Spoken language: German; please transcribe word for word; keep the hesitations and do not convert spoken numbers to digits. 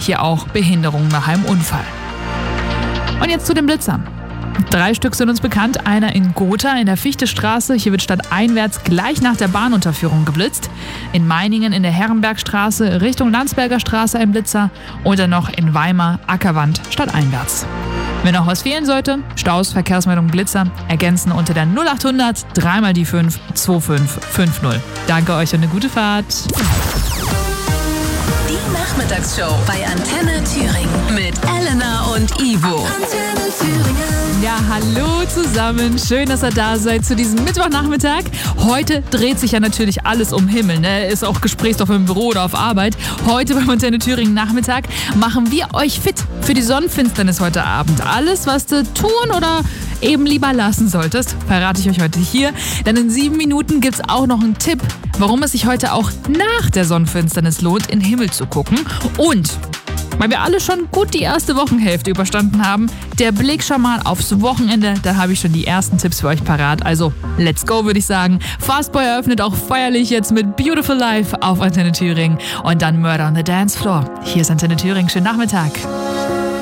hier auch Behinderung nach einem Unfall. Und jetzt zu den Blitzern. Drei Stück sind uns bekannt. Einer in Gotha in der Fichtestraße. Hier wird stadteinwärts gleich nach der Bahnunterführung geblitzt. In Meiningen in der Herrenbergstraße Richtung Landsberger Straße ein Blitzer. Und dann noch in Weimar Ackerwand stadteinwärts. Wenn noch was fehlen sollte, Staus, Verkehrsmeldung, Blitzer, ergänzen unter der null acht hundert drei mal die fünf zwei fünf fünf null. Danke euch und eine gute Fahrt. Die Nachmittagsshow bei Antenne Thüringen mit Elena und Ivo. Antenne Thüringen. Ja, hallo zusammen. Schön, dass ihr da seid zu diesem Mittwochnachmittag. Heute dreht sich ja natürlich alles um Himmel, ne? Ist auch Gesprächsstoff im Büro oder auf Arbeit. Heute beim Antenne Thüringen Nachmittag machen wir euch fit für die Sonnenfinsternis heute Abend. Alles, was du tun oder eben lieber lassen solltest, verrate ich euch heute hier. Denn in sieben Minuten gibt's auch noch einen Tipp, warum es sich heute auch nach der Sonnenfinsternis lohnt, in den Himmel zu gucken. Und weil wir alle schon gut die erste Wochenhälfte überstanden haben, der Blick schon mal aufs Wochenende, da habe ich schon die ersten Tipps für euch parat. Also, let's go, würde ich sagen. Fastboy eröffnet auch feierlich jetzt mit Beautiful Life auf Antenne Thüringen und dann Murder on the Dance Floor. Hier ist Antenne Thüringen. Schönen Nachmittag.